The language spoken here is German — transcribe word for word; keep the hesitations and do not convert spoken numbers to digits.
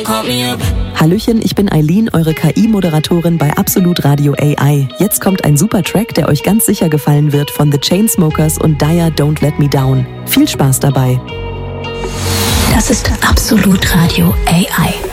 Hallöchen, ich bin Eileen, eure K I-Moderatorin bei Absolut Radio A I. Jetzt kommt ein super Track, der euch ganz sicher gefallen wird, von The Chainsmokers und Daya Don't Let Me Down. Viel Spaß dabei. Das ist Absolut Radio A I.